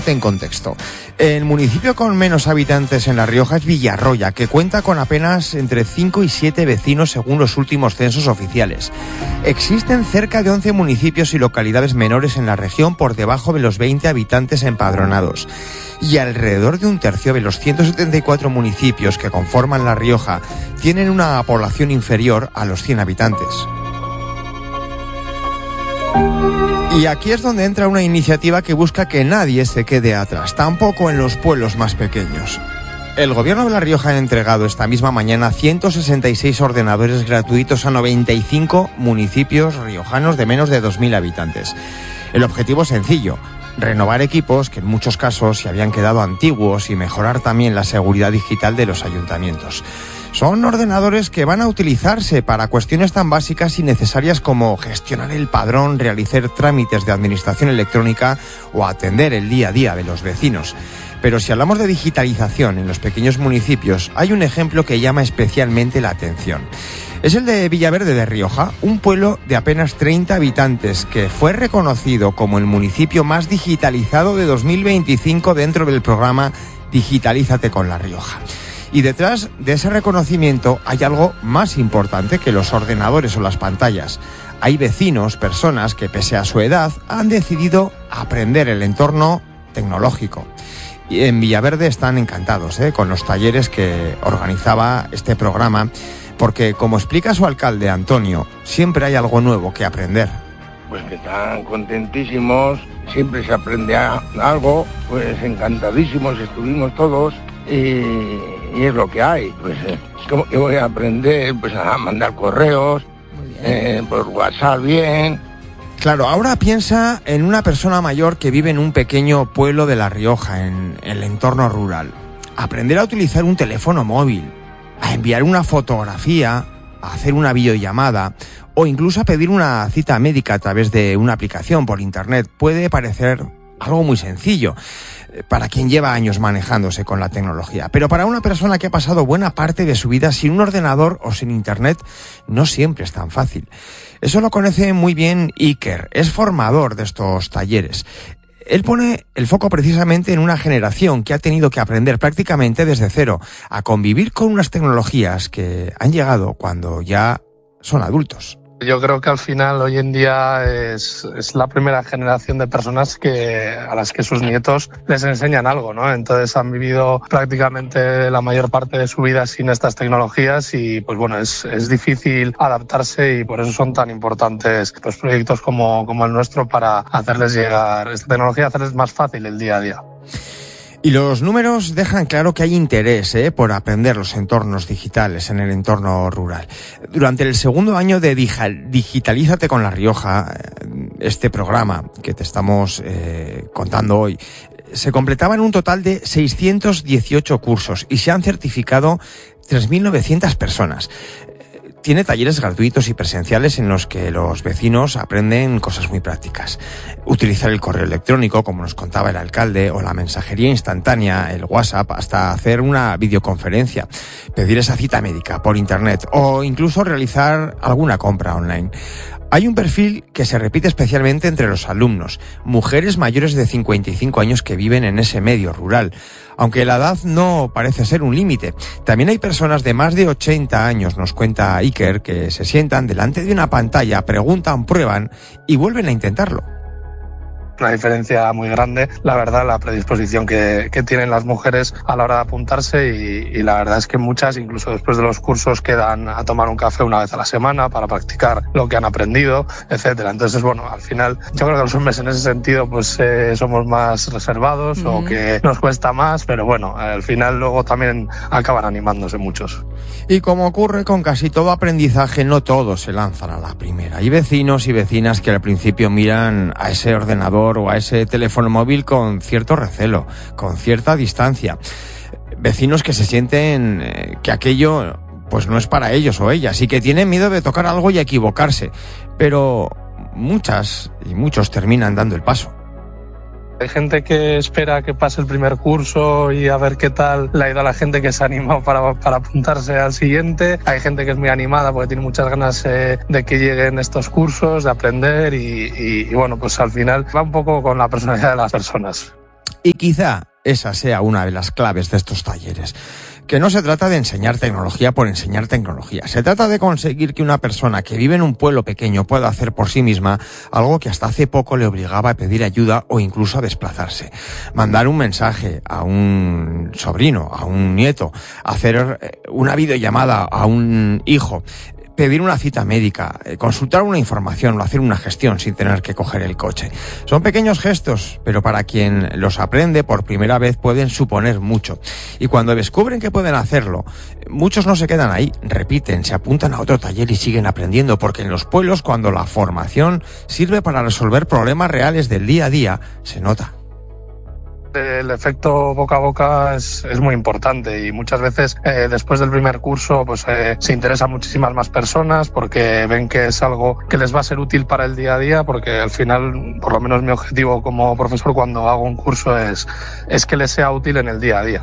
ponerte en contexto. El municipio con menos habitantes en La Rioja es Villarroya, que cuenta con apenas entre 5 y 7 vecinos según los últimos censos oficiales. Existen cerca de 11 municipios y localidades menores en la región por debajo de los 20 habitantes empadronados. Y alrededor de un tercio de los 174 municipios que conforman La Rioja tienen una población inferior a los 100 habitantes. Y aquí es donde entra una iniciativa que busca que nadie se quede atrás, tampoco en los pueblos más pequeños. El Gobierno de La Rioja ha entregado esta misma mañana 166 ordenadores gratuitos a 95 municipios riojanos de menos de 2.000 habitantes. El objetivo es sencillo: renovar equipos que en muchos casos se habían quedado antiguos y mejorar también la seguridad digital de los ayuntamientos. Son ordenadores que van a utilizarse para cuestiones tan básicas y necesarias como gestionar el padrón, realizar trámites de administración electrónica o atender el día a día de los vecinos. Pero si hablamos de digitalización en los pequeños municipios, hay un ejemplo que llama especialmente la atención. Es el de Villaverde de Rioja, un pueblo de apenas 30 habitantes que fue reconocido como el municipio más digitalizado de 2025 dentro del programa Digitalízate con La Rioja. Y detrás de ese reconocimiento hay algo más importante que los ordenadores o las pantallas. Hay vecinos, personas que pese a su edad han decidido aprender el entorno tecnológico. Y en Villaverde están encantados con los talleres que organizaba este programa, porque como explica su alcalde Antonio, siempre hay algo nuevo que aprender. Pues que están contentísimos, siempre se aprende algo, pues encantadísimos estuvimos todos y es lo que hay. Pues ¿cómo que voy a aprender? Pues a mandar correos, por WhatsApp bien. Claro, ahora piensa en una persona mayor que vive en un pequeño pueblo de La Rioja, en el entorno rural. Aprender a utilizar un teléfono móvil, a enviar una fotografía, a hacer una videollamada o incluso a pedir una cita médica a través de una aplicación por internet puede parecer algo muy sencillo para quien lleva años manejándose con la tecnología. Pero para una persona que ha pasado buena parte de su vida sin un ordenador o sin internet, no siempre es tan fácil. Eso lo conoce muy bien Iker, es formador de estos talleres. Él pone el foco precisamente en una generación que ha tenido que aprender prácticamente desde cero a convivir con unas tecnologías que han llegado cuando ya son adultos. Yo creo que al final hoy en día es la primera generación de personas a las que sus nietos les enseñan algo, ¿no? Entonces han vivido prácticamente la mayor parte de su vida sin estas tecnologías y pues bueno, es difícil adaptarse y por eso son tan importantes pues proyectos como el nuestro para hacerles llegar esta tecnología, hacerles más fácil el día a día. Y los números dejan claro que hay interés por aprender los entornos digitales en el entorno rural. Durante el segundo año de Digitalízate con La Rioja, este programa que te estamos contando hoy, se completaban un total de 618 cursos y se han certificado 3.900 personas. Tiene talleres gratuitos y presenciales en los que los vecinos aprenden cosas muy prácticas. Utilizar el correo electrónico, como nos contaba el alcalde, o la mensajería instantánea, el WhatsApp, hasta hacer una videoconferencia, pedir esa cita médica por internet o incluso realizar alguna compra online. Hay un perfil que se repite especialmente entre los alumnos, mujeres mayores de 55 años que viven en ese medio rural. Aunque la edad no parece ser un límite, también hay personas de más de 80 años, nos cuenta Iker, que se sientan delante de una pantalla, preguntan, prueban y vuelven a intentarlo. Una diferencia muy grande, la verdad, la predisposición que tienen las mujeres a la hora de apuntarse y la verdad es que muchas, incluso después de los cursos, quedan a tomar un café una vez a la semana para practicar lo que han aprendido, etcétera. Entonces, bueno, al final yo creo que los hombres en ese sentido pues somos más reservados o que nos cuesta más, pero bueno, al final luego también acaban animándose muchos. Y como ocurre con casi todo aprendizaje, no todos se lanzan a la primera. Hay vecinos y vecinas que al principio miran a ese ordenador o a ese teléfono móvil con cierto recelo, con cierta distancia. Vecinos que se sienten que aquello pues no es para ellos o ellas y que tienen miedo de tocar algo y equivocarse. Pero muchas y muchos terminan dando el paso. Hay gente que espera que pase el primer curso y a ver qué tal le ha ido a la gente que se ha animado para apuntarse al siguiente. Hay gente que es muy animada porque tiene muchas ganas de que lleguen estos cursos, de aprender y bueno, pues al final va un poco con la personalidad de las personas. Y quizá esa sea una de las claves de estos talleres. Que no se trata de enseñar tecnología por enseñar tecnología. Se trata de conseguir que una persona que vive en un pueblo pequeño pueda hacer por sí misma algo que hasta hace poco le obligaba a pedir ayuda o incluso a desplazarse. Mandar un mensaje a un sobrino, a un nieto, hacer una videollamada a un hijo, pedir una cita médica, consultar una información o hacer una gestión sin tener que coger el coche. Son pequeños gestos, pero para quien los aprende por primera vez pueden suponer mucho. Y cuando descubren que pueden hacerlo, muchos no se quedan ahí, repiten, se apuntan a otro taller y siguen aprendiendo, porque en los pueblos, cuando la formación sirve para resolver problemas reales del día a día, se nota. El efecto boca a boca es muy importante y muchas veces después del primer curso pues se interesan muchísimas más personas porque ven que es algo que les va a ser útil para el día a día, porque al final, por lo menos mi objetivo como profesor cuando hago un curso es que les sea útil en el día a día.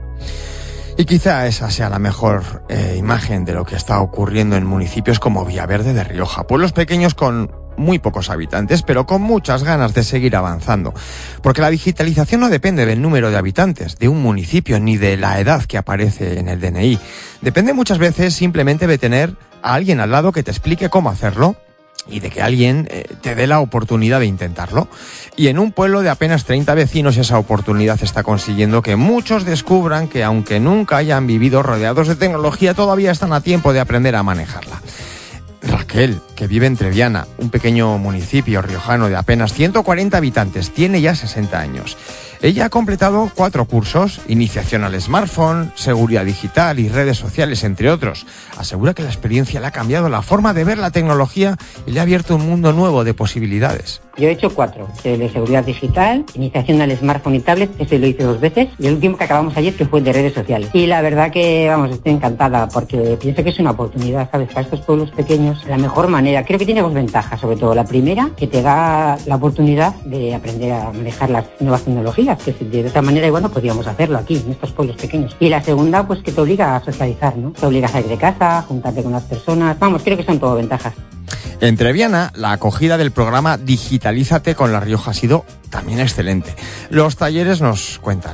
Y quizá esa sea la mejor imagen de lo que está ocurriendo en municipios como Villaverde de Rioja, pueblos pequeños con muy pocos habitantes, pero con muchas ganas de seguir avanzando. Porque la digitalización no depende del número de habitantes de un municipio ni de la edad que aparece en el DNI. Depende muchas veces simplemente de tener a alguien al lado que te explique cómo hacerlo y de que alguien te dé la oportunidad de intentarlo. Y en un pueblo de apenas 30 vecinos esa oportunidad está consiguiendo que muchos descubran que aunque nunca hayan vivido rodeados de tecnología, todavía están a tiempo de aprender a manejarla. Raquel, que vive en Treviana, un pequeño municipio riojano de apenas 140 habitantes, tiene ya 60 años. Ella ha completado 4 cursos, iniciación al smartphone, seguridad digital y redes sociales, entre otros. Asegura que la experiencia le ha cambiado la forma de ver la tecnología y le ha abierto un mundo nuevo de posibilidades. Yo he hecho 4, el de seguridad digital, iniciación al smartphone y tablet, ese lo hice 2 veces, y el último que acabamos ayer que fue el de redes sociales. Y la verdad que, estoy encantada porque pienso que es una oportunidad, ¿sabes? Para estos pueblos pequeños, la mejor manera. Creo que tiene 2 ventajas, sobre todo. La primera, que te da la oportunidad de aprender a manejar las nuevas tecnologías, que de otra manera igual no podríamos hacerlo aquí, en estos pueblos pequeños. Y la segunda, pues que te obliga a socializar, ¿no? Te obliga a salir de casa, a juntarte con las personas. Creo que son todo ventajas. En Treviana, la acogida del programa Digitalízate con La Rioja ha sido también excelente. Los talleres nos cuentan,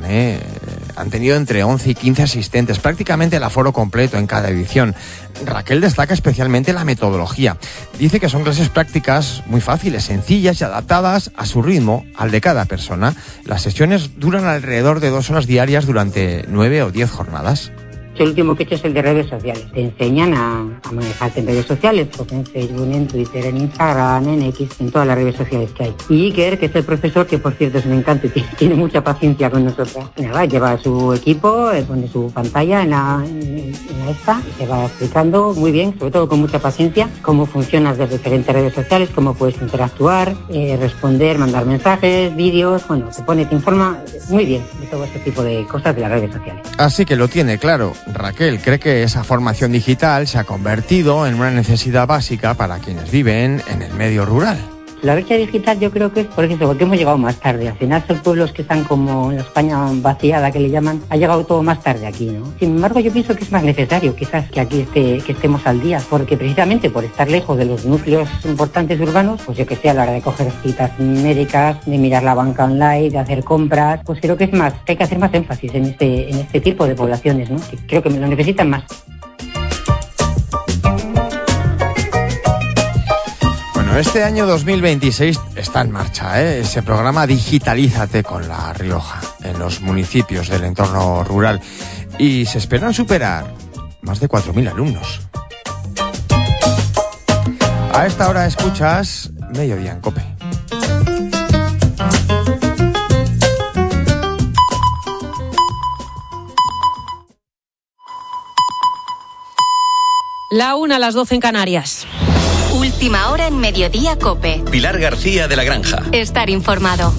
han tenido entre 11 y 15 asistentes, prácticamente el aforo completo en cada edición. Raquel destaca especialmente la metodología. Dice que son clases prácticas muy fáciles, sencillas y adaptadas a su ritmo, al de cada persona. Las sesiones duran alrededor de 2 horas diarias durante 9 o 10 jornadas. El último que he hecho es el de redes sociales. Te enseñan a manejarte en redes sociales, pues en Facebook, en Twitter, en Instagram, en X, en todas las redes sociales que hay. Y Iker, que es el profesor, que por cierto es un encanto y tiene mucha paciencia con nosotras. Nada, lleva su equipo, pone su pantalla en la esta, y te va explicando muy bien, sobre todo con mucha paciencia, cómo funcionan las diferentes redes sociales, cómo puedes interactuar, responder, mandar mensajes, vídeos, te informa muy bien de todo este tipo de cosas de las redes sociales. Así que lo tiene claro. Raquel cree que esa formación digital se ha convertido en una necesidad básica para quienes viven en el medio rural. La brecha digital yo creo que es por eso, porque hemos llegado más tarde. Al final son pueblos que están como en la España vaciada, que le llaman, ha llegado todo más tarde aquí, ¿no? Sin embargo, yo pienso que es más necesario quizás que aquí que estemos al día, porque precisamente por estar lejos de los núcleos importantes urbanos, pues yo que sé, a la hora de coger citas médicas, de mirar la banca online, de hacer compras, pues creo que hay que hacer más énfasis en este tipo de poblaciones, ¿no? Que creo que lo necesitan más. Este año 2026 está en marcha, ese programa Digitalízate con La Rioja en los municipios del entorno rural y se esperan superar más de 4.000 alumnos. A esta hora escuchas Mediodía en COPE. La 1 a las 12 en Canarias. Última hora en Mediodía COPE. Pilar García de la Granja. Estar informado.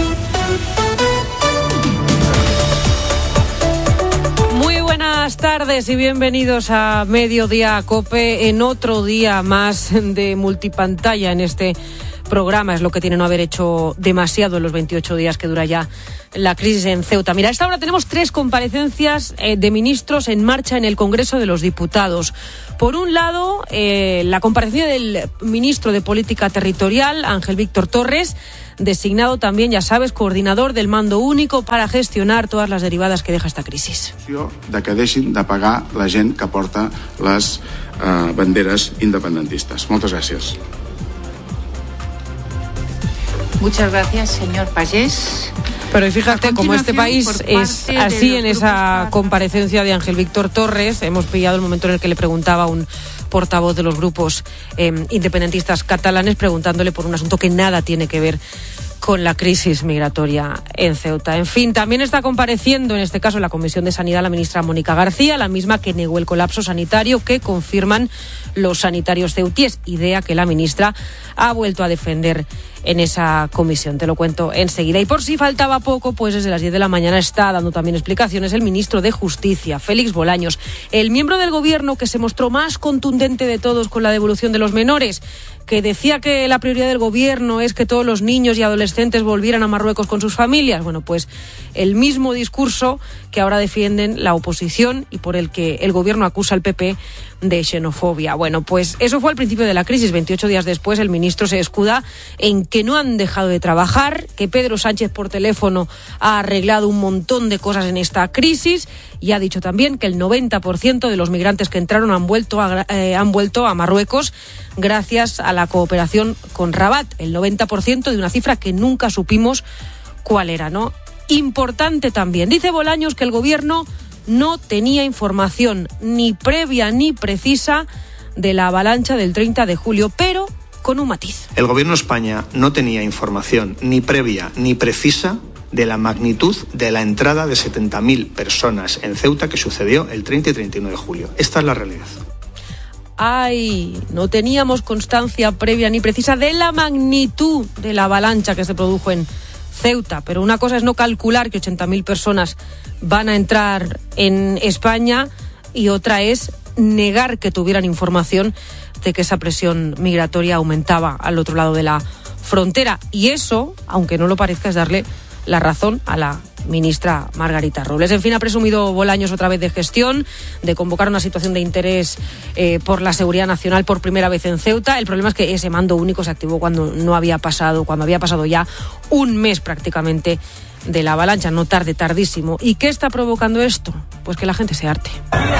Muy buenas tardes y bienvenidos a Mediodía COPE en otro día más de multipantalla en este programa es lo que tiene no haber hecho demasiado en los 28 días que dura ya la crisis en Ceuta. Mira, a esta hora tenemos 3 comparecencias de ministros en marcha en el Congreso de los Diputados. Por un lado, la comparecencia del ministro de Política Territorial, Ángel Víctor Torres, designado también, ya sabes, coordinador del mando único para gestionar todas las derivadas que deja esta crisis. De que deixin de pagar la gent que porta les banderes independentistes. Moltes gràcies. Muchas gracias, señor Pagés. Pero fíjate, como este país es así, en esa comparecencia de Ángel Víctor Torres, hemos pillado el momento en el que le preguntaba a un portavoz de los grupos independentistas catalanes, preguntándole por un asunto que nada tiene que ver con la crisis migratoria en Ceuta. En fin, también está compareciendo, en este caso en la Comisión de Sanidad, la ministra Mónica García, la misma que negó el colapso sanitario que confirman los sanitarios ceutíes, idea que la ministra ha vuelto a defender en esa comisión. Te lo cuento enseguida. Y por si faltaba poco, pues desde las 10 de la mañana está dando también explicaciones el ministro de Justicia, Félix Bolaños, el miembro del gobierno que se mostró más contundente de todos con la devolución de los menores, que decía que la prioridad del gobierno es que todos los niños y adolescentes volvieran a Marruecos con sus familias. Bueno, pues el mismo discurso que ahora defienden la oposición y por el que el gobierno acusa al PP de xenofobia. Bueno, pues eso fue al principio de la crisis. 28 días después, el ministro se escuda en que no han dejado de trabajar, que Pedro Sánchez por teléfono ha arreglado un montón de cosas en esta crisis y ha dicho también que el 90% de los migrantes que entraron han vuelto a Marruecos gracias a la cooperación con Rabat. El 90% de una cifra que nunca supimos cuál era, ¿no? Importante también. Dice Bolaños que el gobierno no tenía información ni previa ni precisa de la avalancha del 30 de julio, pero con un matiz. El gobierno de España no tenía información ni previa ni precisa de la magnitud de la entrada de 70.000 personas en Ceuta que sucedió el 30 y 31 de julio. Esta es la realidad. No teníamos constancia previa ni precisa de la magnitud de la avalancha que se produjo en Ceuta, pero una cosa es no calcular que 80.000 personas van a entrar en España y otra es negar que tuvieran información de que esa presión migratoria aumentaba al otro lado de la frontera. Y eso, aunque no lo parezca, es darle la razón a la ministra Margarita Robles. En fin, ha presumido Bolaños otra vez de gestión, de convocar una situación de interés por la seguridad nacional por primera vez en Ceuta. El problema es que ese mando único se activó cuando había pasado ya un mes prácticamente de la avalancha, no tarde, tardísimo. ¿Y qué está provocando esto? Pues que la gente se harte.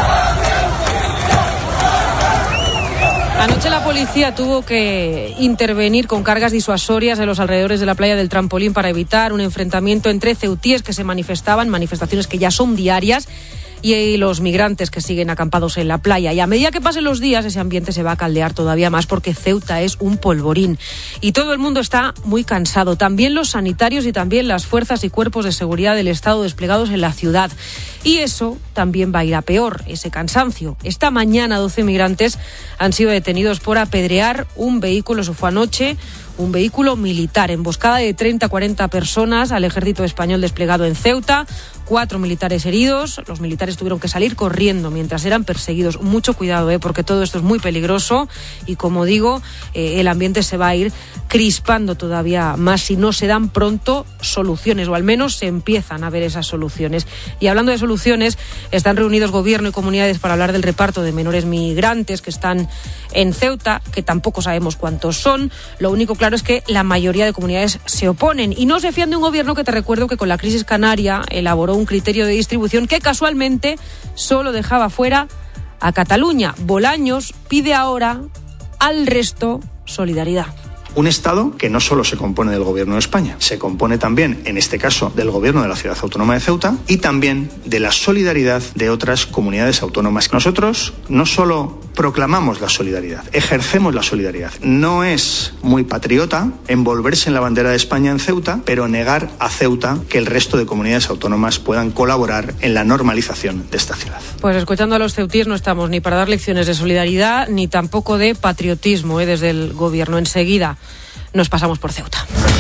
Anoche la policía tuvo que intervenir con cargas disuasorias en los alrededores de la playa del Trampolín para evitar un enfrentamiento entre ceutíes que se manifestaban, manifestaciones que ya son diarias, y los migrantes que siguen acampados en la playa. Y a medida que pasen los días, ese ambiente se va a caldear todavía más porque Ceuta es un polvorín. Y todo el mundo está muy cansado. También los sanitarios y también las fuerzas y cuerpos de seguridad del Estado desplegados en la ciudad. Y eso también va a ir a peor, ese cansancio. Esta mañana 12 migrantes han sido detenidos por apedrear un vehículo, eso fue anoche, un vehículo militar. Emboscada de 30-40 personas al ejército español desplegado en Ceuta. 4 militares heridos. Los militares tuvieron que salir corriendo mientras eran perseguidos. Mucho cuidado, porque todo esto es muy peligroso y, como digo, el ambiente se va a ir crispando todavía más si no se dan pronto soluciones, o al menos se empiezan a ver esas soluciones. Y hablando de soluciones, están reunidos gobierno y comunidades para hablar del reparto de menores migrantes que están en Ceuta, que tampoco sabemos cuántos son. Lo único claro es que la mayoría de comunidades se oponen y no se fían de un gobierno que, te recuerdo, que con la crisis canaria elaboró un criterio de distribución que casualmente solo dejaba fuera a Cataluña. Bolaños pide ahora al resto solidaridad. Un Estado que no solo se compone del Gobierno de España, se compone también, en este caso, del Gobierno de la Ciudad Autónoma de Ceuta y también de la solidaridad de otras comunidades autónomas. Nosotros no solo proclamamos la solidaridad, ejercemos la solidaridad. No es muy patriota envolverse en la bandera de España en Ceuta, pero negar a Ceuta que el resto de comunidades autónomas puedan colaborar en la normalización de esta ciudad. Pues escuchando a los ceutíes no estamos ni para dar lecciones de solidaridad ni tampoco de patriotismo desde el Gobierno. Enseguida nos pasamos por Ceuta.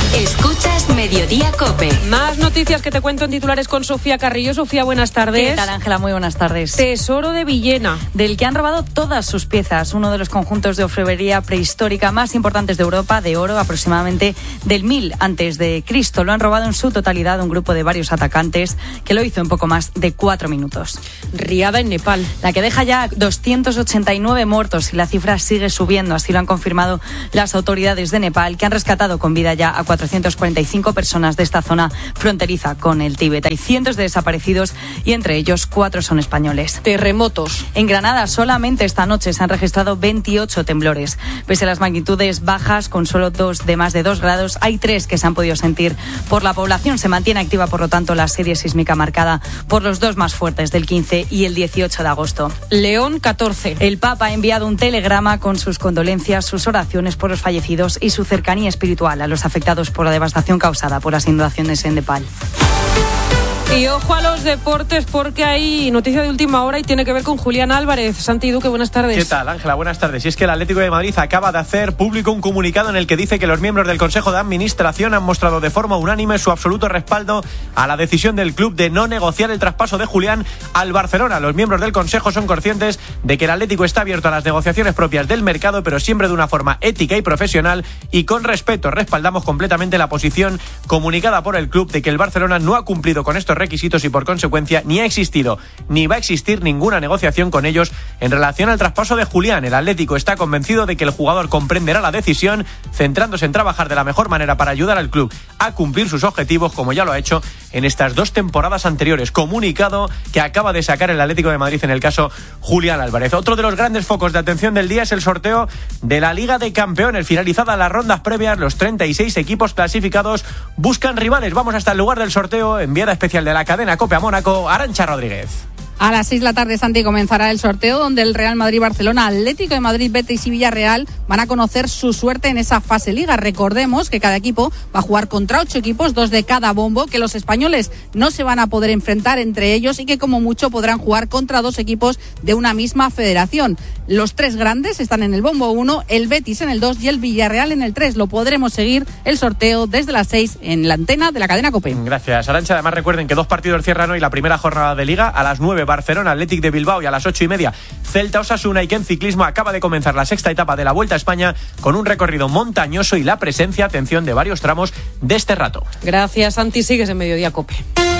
Escuchas Mediodía COPE. Más noticias que te cuento en titulares con Sofía Carrillo. Sofía, buenas tardes. ¿Qué tal, Ángela? Muy buenas tardes. Tesoro de Villena, del que han robado todas sus piezas. Uno de los conjuntos de orfebrería prehistórica más importantes de Europa, de oro, aproximadamente del 1000 a.C. Lo han robado en su totalidad un grupo de varios atacantes que lo hizo en poco más de 4 minutos. Riada en Nepal, la que deja ya 289 muertos y la cifra sigue subiendo. Así lo han confirmado las autoridades de Nepal, que han rescatado con vida ya a 445 personas de esta zona fronteriza con el Tíbet. Hay cientos de desaparecidos y entre ellos 4 son españoles. Terremotos. En Granada solamente esta noche se han registrado 28 temblores. Pese a las magnitudes bajas, con solo 2 de más de 2 grados, hay 3 que se han podido sentir por la población. Se mantiene activa, por lo tanto, la serie sísmica marcada por los 2 más fuertes del 15 y el 18 de agosto. León 14. El Papa ha enviado un telegrama con sus condolencias, sus oraciones por los fallecidos y su cercanía espiritual a los afectados por la devastación causada por las inundaciones en Nepal. Y ojo a los deportes, porque hay noticia de última hora y tiene que ver con Julián Álvarez. Santi Duque, buenas tardes. ¿Qué tal, Ángela? Buenas tardes. Y es que el Atlético de Madrid acaba de hacer público un comunicado en el que dice que los miembros del Consejo de Administración han mostrado de forma unánime su absoluto respaldo a la decisión del club de no negociar el traspaso de Julián al Barcelona. Los miembros del Consejo son conscientes de que el Atlético está abierto a las negociaciones propias del mercado, pero siempre de una forma ética y profesional y con respeto. Respaldamos completamente la posición comunicada por el club de que el Barcelona no ha cumplido con estos requisitos y por consecuencia ni ha existido ni va a existir ninguna negociación con ellos en relación al traspaso de Julián. El Atlético está convencido de que el jugador comprenderá la decisión, centrándose en trabajar de la mejor manera para ayudar al club a cumplir sus objetivos, como ya lo ha hecho en estas 2 temporadas anteriores. Comunicado que acaba de sacar el Atlético de Madrid en el caso Julián Álvarez. Otro de los grandes focos de atención del día es el sorteo de la Liga de Campeones. Finalizadas las rondas previas, los 36 equipos clasificados buscan rivales. Vamos hasta el lugar del sorteo, enviada especial de la cadena COPE a Mónaco, Arantxa Rodríguez. A las 6 de la tarde, Santi, comenzará el sorteo donde el Real Madrid, Barcelona, Atlético de Madrid, Betis y Villarreal van a conocer su suerte en esa fase liga. Recordemos que cada equipo va a jugar contra 8 equipos, 2 de cada bombo, que los españoles no se van a poder enfrentar entre ellos y que como mucho podrán jugar contra 2 equipos de una misma federación. Los 3 grandes están en el bombo 1, el Betis en el 2 y el Villarreal en el 3. Lo podremos seguir el sorteo desde las 6 en la antena de la cadena COPE. Gracias, Arantxa. Además recuerden que 2 partidos cierran hoy la primera jornada de Liga. A las 9 Barcelona, Athletic de Bilbao, y a las 8:30 Celta Osasuna. Y que en ciclismo acaba de comenzar la 6ª etapa de la Vuelta a España con un recorrido montañoso y la presencia, atención, de varios tramos de este rato. Gracias, Santi. Sigues en Mediodía COPE.